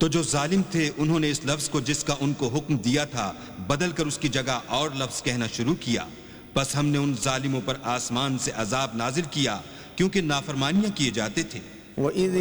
तो जो जालिम थे उन्होंने इस लफ्ज को जिसका उनको हुक्म दिया था बदल कर उसकी जगह और लफ्ज कहना शुरू किया। बस हमने उन जालिमों पर आसमान से अजाब नाजिल किया क्योंकि नाफरमानियां किए जाते थे।